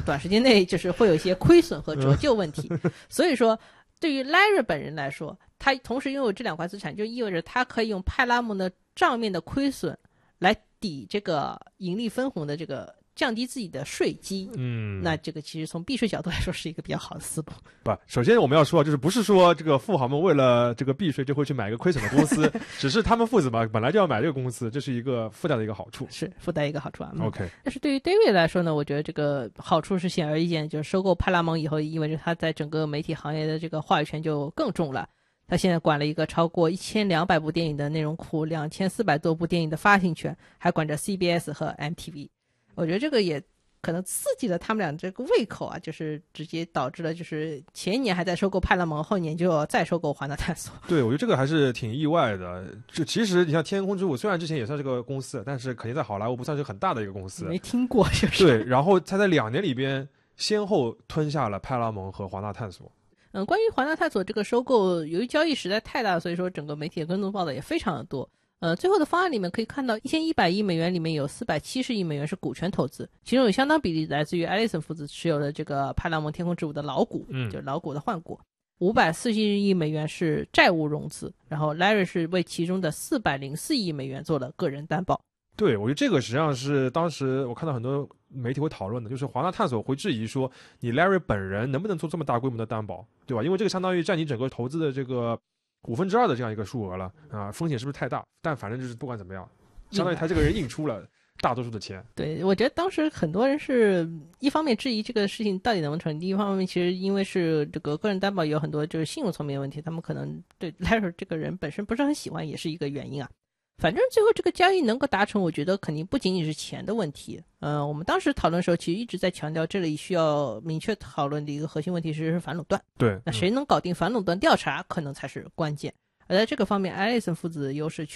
短时间内就是会有一些亏损和折旧问题。所以说对于 Larry 本人来说，他同时拥有这两块资产，就意味着他可以用派拉蒙的账面的亏损来抵这个盈利分红的这个降低自己的税基。那这个其实从避税角度来说是一个比较好的思路。 不，首先我们要说，就是不是说这个富豪们为了这个避税就会去买一个亏损的公司，只是他们父子嘛本来就要买这个公司，这是一个附带的一个好处， 是附带一个好处啊。 OK， 但是对于 David 来说呢，我觉得这个好处是显而易见，就是收购派拉蒙以后，意味着他在整个媒体行业的这个话语权就更重了。他现在管了一个超过1200部电影的内容库，2400多部电影的发行权，还管着 CBS 和 MTV。我觉得这个也可能刺激了他们俩这个胃口啊，就是直接导致了就是前一年还在收购派拉蒙，后年就要再收购华纳探索。 对，我觉得这个还是挺意外的。就其实你像天空之舞，虽然之前也算是个公司，但是肯定在好莱坞不算是很大的一个公司， 没听过就是。 对，然后他在2年里边先后吞下了派拉蒙和华纳探索。 关于华纳探索这个收购，由于交易实在太大，所以说整个媒体的跟踪报道也非常的多。最后的方案里面可以看到，1100亿美元里面有470亿美元是股权投资，其中有相当比例来自于艾利森父子持有的这个派拉蒙天空之舞的老股，就是老股的换股。540亿美元是债务融资，然后 Larry 是为其中的404亿美元做了个人担保。 对，我觉得这个实际上是当时我看到很多媒体会讨论的，就是华纳探索会质疑说，你 Larry 本人能不能做这么大规模的担保，对吧？因为这个相当于占你整个投资的这个2/5的这样一个数额了啊，风险是不是太大？但反正就是不管怎么样，相当于他这个人印出了大多数的钱。 对，我觉得当时很多人是一方面质疑这个事情到底能不能成立，一方面其实因为是这个个人担保有很多就是信用层面的问题，他们可能对 Larry 这个人本身不是很喜欢，也是一个原因啊。反正最后这个交易能够达成，我觉得肯定不仅仅是钱的问题。我们当时讨论的时候，其实一直在强调，这里需要明确讨论的一个核心问题是反垄断。 对， 那谁能搞定反垄断调查，可能才是关键。而在这个方面，艾利森父子的优势